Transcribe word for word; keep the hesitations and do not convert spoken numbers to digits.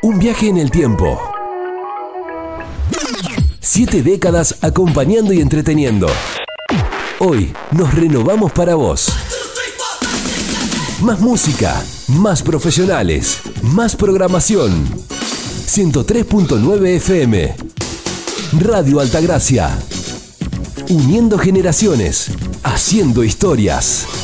Un viaje en el tiempo. Siete décadas acompañando y entreteniendo. Hoy nos renovamos para vos. Más música, más profesionales, más programación. ciento tres punto nueve F M. Radio Altagracia. Uniendo generaciones, haciendo historias.